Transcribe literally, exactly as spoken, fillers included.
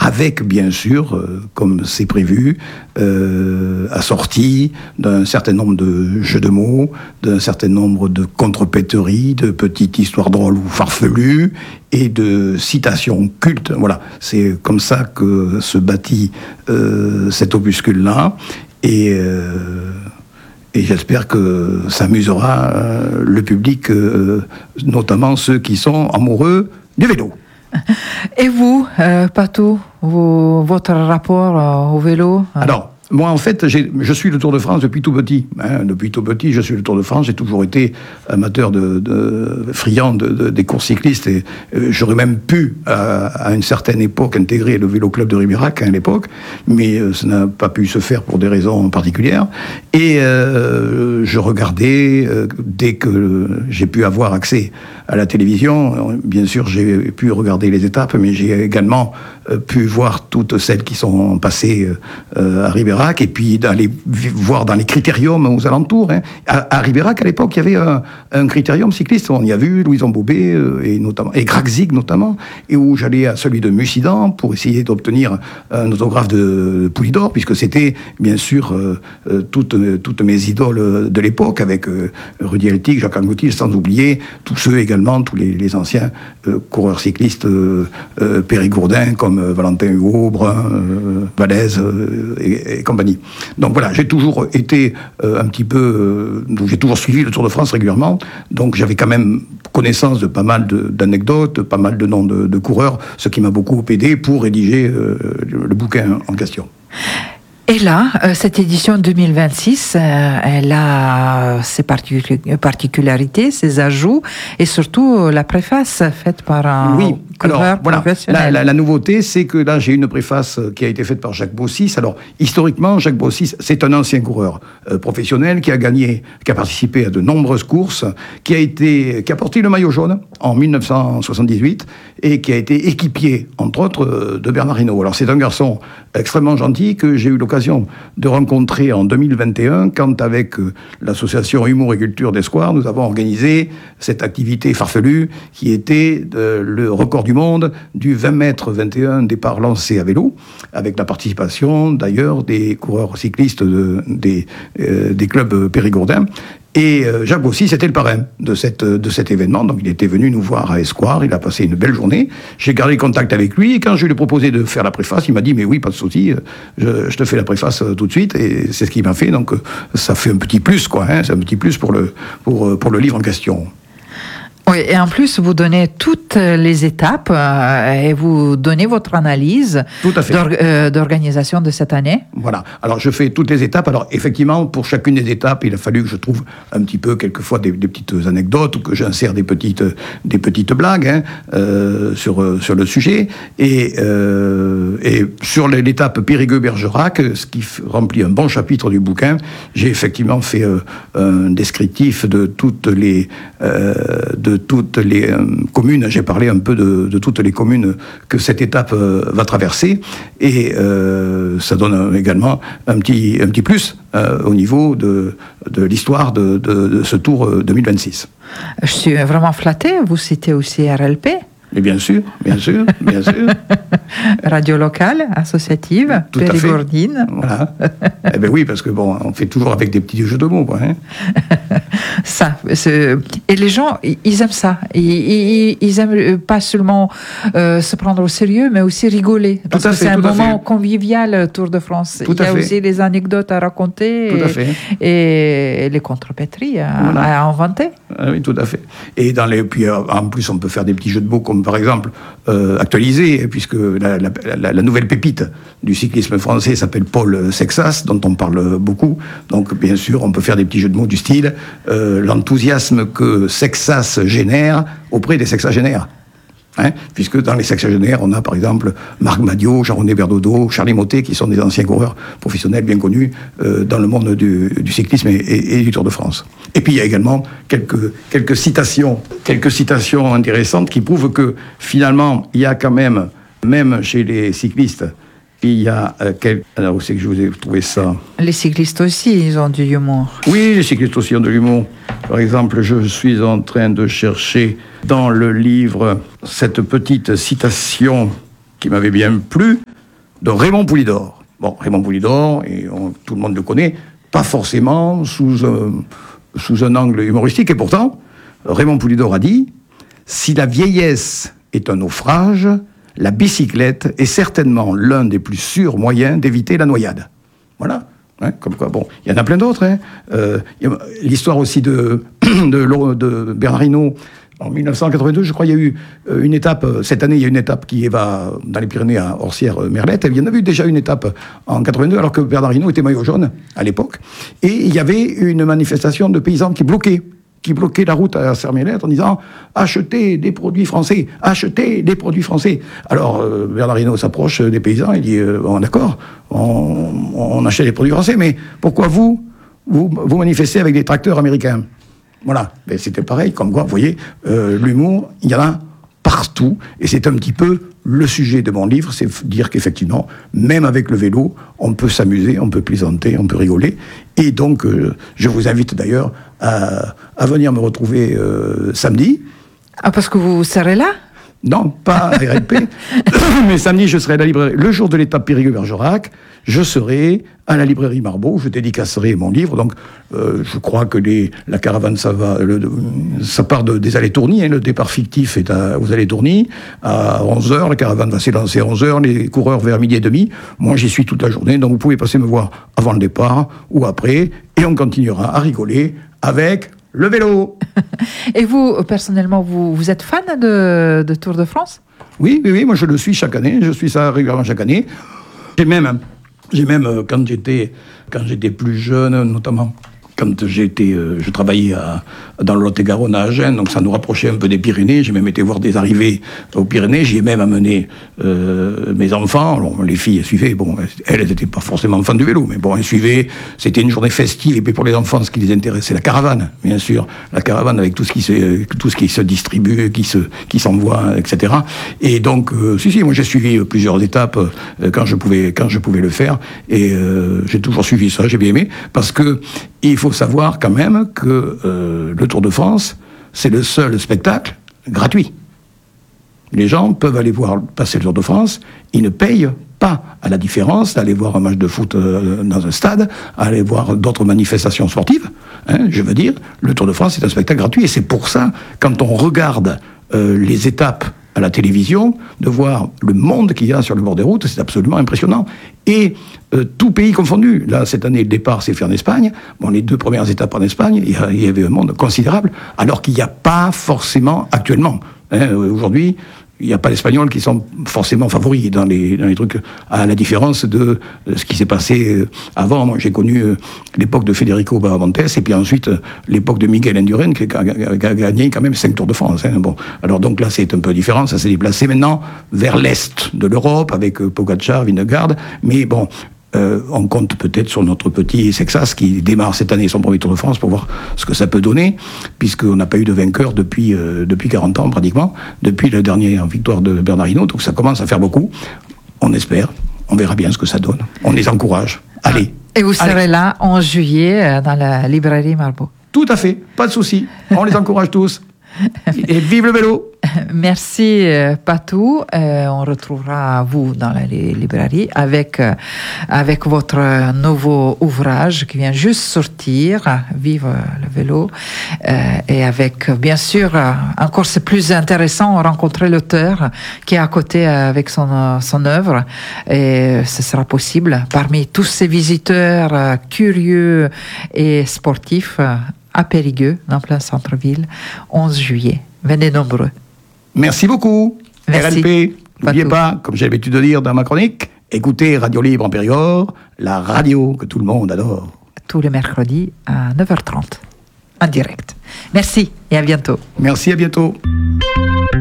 avec bien sûr, euh, comme c'est prévu, euh, assorti d'un certain nombre de jeux de mots, d'un certain nombre de contrepéteries, de petites histoires drôles ou farfelues, et de citations cultes. Voilà, c'est comme ça que se bâtit euh, cet opuscule-là, et... Euh, Et j'espère que ça amusera euh, le public, euh, notamment ceux qui sont amoureux du vélo. Et vous, euh, Patou, vous, votre rapport euh, au vélo? Alors, moi, en fait, j'ai, je suis le Tour de France depuis tout petit. Hein, depuis tout petit, je suis le Tour de France. J'ai toujours été amateur de, de friand de, de, des courses cyclistes. Et euh, j'aurais même pu, à, à une certaine époque, intégrer le vélo club de Ribérac à l'époque, mais euh, ça n'a pas pu se faire pour des raisons particulières. Et euh, je regardais euh, dès que j'ai pu avoir accès à la télévision. Bien sûr, j'ai pu regarder les étapes, mais j'ai également euh, pu voir toutes celles qui sont passées euh, à Ribérac. Et puis d'aller voir dans les critériums aux alentours. Hein. À, à Ribérac, à l'époque, il y avait un, un critérium cycliste. On y a vu Louison Bobet euh, et, notamment, et Gragzig notamment, et où j'allais à celui de Mussidan pour essayer d'obtenir un autographe de Poulidor, puisque c'était bien sûr euh, euh, toutes, toutes mes idoles de l'époque, avec euh, Rudy Eltig, Jacques Anquetil, sans oublier tous ceux également, tous les, les anciens euh, coureurs cyclistes euh, euh, périgourdins, comme euh, Valentin Huot, Brun, euh, Valèze euh, et, et compagnie. Donc voilà, j'ai toujours été euh, un petit peu... Euh, j'ai toujours suivi le Tour de France régulièrement, donc j'avais quand même connaissance de pas mal de, d'anecdotes, pas mal de noms de, de coureurs, ce qui m'a beaucoup aidé pour rédiger euh, le, le bouquin en question. Et là, euh, cette édition deux mille vingt-six, euh, elle a ses particul- particularités, ses ajouts, et surtout euh, la préface faite par un oui. coureur Alors, voilà. professionnel. La, la, la nouveauté, c'est que là, j'ai une préface qui a été faite par Jacques Bossis. Alors, historiquement, Jacques Bossis, c'est un ancien coureur euh, professionnel qui a gagné, qui a participé à de nombreuses courses, qui a été, qui a porté le maillot jaune en mille neuf cent soixante-dix-huit et qui a été équipier, entre autres, de Bernard Hinault. Alors, c'est un garçon extrêmement gentil que j'ai eu l'occasion de rencontrer en deux mille vingt et un, quand avec euh, l'association Humour et Culture d'Escoir, nous avons organisé cette activité farfelue qui était euh, le record du monde du vingt mètres vingt et un départ lancé à vélo, avec la participation d'ailleurs des coureurs cyclistes de, des, euh, des clubs périgourdins. Et euh, Jacques Bossis, c'était le parrain de, cette, de cet événement. Donc il était venu nous voir à Escoir, il a passé une belle journée. J'ai gardé contact avec lui, et quand je lui ai proposé de faire la préface, il m'a dit « Mais oui, pas de souci, je, je te fais la préface tout de suite. » Et c'est ce qu'il m'a fait, donc ça fait un petit plus, quoi. Hein, c'est un petit plus pour le, pour, pour le livre en question. Oui, et en plus, vous donnez toutes les étapes euh, et vous donnez votre analyse d'or- euh, d'organisation de cette année. Voilà. Alors, je fais toutes les étapes. Alors, effectivement, pour chacune des étapes, il a fallu que je trouve un petit peu, quelquefois, des, des petites anecdotes ou que j'insère des petites, des petites blagues hein, euh, sur, sur le sujet. Et, euh, et sur l'étape Périgueux-Bergerac, ce qui remplit un bon chapitre du bouquin, j'ai effectivement fait euh, un descriptif de toutes les... Euh, de toutes les euh, communes, j'ai parlé un peu de, de toutes les communes que cette étape euh, va traverser, et euh, ça donne également un petit, un petit plus euh, au niveau de, de l'histoire de, de, de ce Tour deux mille vingt-six. Je suis vraiment flatté, vous citez aussi R L P. Et bien sûr, bien sûr, bien sûr. Radio locale, associative, tout périgourdine. Voilà. Eh bien oui, parce que bon, on fait toujours avec des petits jeux de mots, quoi. Hein. Ça, c'est... et les gens, ils aiment ça. Ils, ils, ils aiment pas seulement euh, se prendre au sérieux, mais aussi rigoler. Parce tout à que fait, c'est un tout moment convivial, Tour de France. Tout Il y a fait. aussi les anecdotes à raconter tout et, à fait. et les contrepétries à, voilà. à inventer. Ah oui, tout à fait. Et dans les, puis en plus, on peut faire des petits jeux de mots comme par exemple euh, actualisés, puisque la, la, la, la nouvelle pépite du cyclisme français s'appelle Paul Sexas, dont on parle beaucoup. Donc bien sûr, on peut faire des petits jeux de mots du style euh, l'enthousiasme que Sexas génère auprès des sexagénaires. Hein, puisque dans les sexagénaires, on a par exemple Marc Madiot, Jean-René Berdodo, Charlie Mottet, qui sont des anciens coureurs professionnels bien connus euh, dans le monde du, du cyclisme et, et, et du Tour de France. Et puis il y a également quelques, quelques citations, quelques citations intéressantes qui prouvent que finalement, il y a quand même, même chez les cyclistes, il y a euh, quel... Alors, où c'est que je vous ai trouvé ça ? Les cyclistes aussi, ils ont du humour. Oui, les cyclistes aussi ont de l'humour. Par exemple, je suis en train de chercher dans le livre cette petite citation qui m'avait bien plu. de Raymond Poulidor. Bon, Raymond Poulidor, et on, tout le monde le connaît, pas forcément sous, euh, sous un angle humoristique, et pourtant, Raymond Poulidor a dit « Si la vieillesse est un naufrage, la bicyclette est certainement l'un des plus sûrs moyens d'éviter la noyade. » Voilà. Hein, comme quoi, bon, il y en a plein d'autres. Hein. Euh, l'histoire aussi de, de, de Bernard Hinault. En mille neuf cent quatre-vingt-deux, je crois, il y a eu une étape, cette année, il y a une étape qui va dans les Pyrénées à Orsières-Merlette. Il y en a eu déjà une étape en quatre-vingt-deux, alors que Bernard Hinault était maillot jaune à l'époque. Et il y avait une manifestation de paysans qui bloquaient, qui bloquaient la route à Orsières-Merlette en disant « Achetez des produits français, achetez des produits français ». Alors, euh, Bernard Hinault s'approche des paysans et dit euh, « Bon, d'accord, on, on achète des produits français, mais pourquoi vous, vous, vous manifestez avec des tracteurs américains ?» Voilà, mais c'était pareil, comme quoi, vous voyez, euh, l'humour, il y en a partout, et c'est un petit peu le sujet de mon livre, c'est dire qu'effectivement, même avec le vélo, on peut s'amuser, on peut plaisanter, on peut rigoler, et donc, euh, je vous invite d'ailleurs à, à venir me retrouver euh, samedi. Ah, parce que vous serez là ? Non, pas à R L P, mais samedi, je serai à la librairie. Le jour de l'étape Périgueux-Bergerac, je serai à la librairie Marbeau, je dédicacerai mon livre. Donc, euh, je crois que les, la caravane, ça va, le, ça part de, des Allées-Tourny, hein, le départ fictif est à, aux Allées-Tourny, à onze heures, la caravane va s'élancer à onze heures, les coureurs vers midi et demi. Moi, j'y suis toute la journée, donc vous pouvez passer me voir avant le départ ou après, et on continuera à rigoler avec le vélo. Et vous, personnellement, vous, vous êtes fan de, de Tour de France ? Oui, oui, oui, moi je le suis chaque année, je suis ça régulièrement chaque année. J'ai même, j'ai même quand j'étais, quand j'étais plus jeune, notamment quand j'étais, euh, je travaillais à, dans le Lot-et-Garonne à Agen, donc ça nous rapprochait un peu des Pyrénées. J'ai même été voir des arrivées aux Pyrénées. J'y ai même amené euh, mes enfants. Alors, les filles suivaient. Bon, elles n'étaient pas forcément fans du vélo, mais bon, elles suivaient. C'était une journée festive. Et puis pour les enfants, ce qui les intéressait, la caravane, bien sûr, la caravane avec tout ce qui se, tout ce qui se distribue, qui se, qui s'envoie, et cetera. Et donc, euh, si, si, moi j'ai suivi plusieurs étapes euh, quand je pouvais, quand je pouvais le faire. Et euh, j'ai toujours suivi ça. J'ai bien aimé parce que il faut savoir quand même que euh, le Tour de France, c'est le seul spectacle gratuit. Les gens peuvent aller voir passer le Tour de France, ils ne payent pas, à la différence d'aller voir un match de foot euh, dans un stade, aller voir d'autres manifestations sportives. Hein, je veux dire, le Tour de France, c'est un spectacle gratuit. Et c'est pour ça, quand on regarde euh, les étapes à la télévision, de voir le monde qu'il y a sur le bord des routes, c'est absolument impressionnant. Et euh, tout pays confondu. Là, cette année, le départ s'est fait en Espagne. Bon, les deux premières étapes en Espagne, il y, a, il y avait un monde considérable, alors qu'il n'y a pas forcément, actuellement, hein, aujourd'hui, il n'y a pas d'Espagnols qui sont forcément favoris dans les, dans les trucs, à la différence de ce qui s'est passé avant. Moi, j'ai connu l'époque de Federico Bahamontes, et puis ensuite l'époque de Miguel Indurain, qui a, a, a gagné quand même cinq Tours de France. Hein. Bon, alors donc là, c'est un peu différent. Ça s'est déplacé maintenant vers l'est de l'Europe, avec Pogacar, Vingegaard. Mais bon, Euh, on compte peut-être sur notre petit Sexas qui démarre cette année son premier Tour de France pour voir ce que ça peut donner, puisqu'on n'a pas eu de vainqueur depuis, euh, depuis quarante ans pratiquement, depuis la dernière victoire de Bernard Hinault, donc ça commence à faire beaucoup. On espère, on verra bien ce que ça donne. On les encourage. Allez. Et vous serez allez. là en juillet dans la librairie Marbeau. Tout à fait, pas de souci. On les encourage tous. Et vive le vélo! Merci Patou. Euh, on retrouvera vous dans la librairie avec, euh, avec votre nouveau ouvrage qui vient juste sortir, Vive le vélo. Euh, et avec, bien sûr, encore c'est plus intéressant, rencontrer l'auteur qui est à côté avec son, son œuvre. Et ce sera possible parmi tous ces visiteurs euh, curieux et sportifs à Périgueux, en plein centre-ville, onze juillet. Venez nombreux. Merci beaucoup. Merci. R L P, n'oubliez pas, comme j'ai l'habitude de dire dans ma chronique, écoutez Radio Libre en Périgord, la radio que tout le monde adore. Tous les mercredis à neuf heures trente, en direct. Merci et à bientôt. Merci, à bientôt.